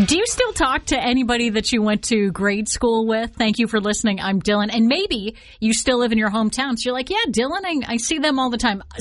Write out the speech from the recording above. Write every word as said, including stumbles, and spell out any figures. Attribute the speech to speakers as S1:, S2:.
S1: Do you still talk to anybody that you went to grade school with? Thank you for listening. I'm Dylan. And maybe you still live in your hometown. So you're like, yeah, Dylan, I, I see them all the time.